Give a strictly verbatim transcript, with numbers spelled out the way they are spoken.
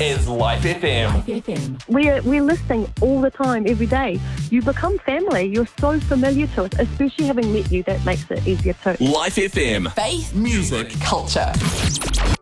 is Life F M. Life F M. We're, we're listening all the time, every day. You become family. You're so familiar to us, especially having met you. That makes it easier too. Life F M. Faith, Music. culture.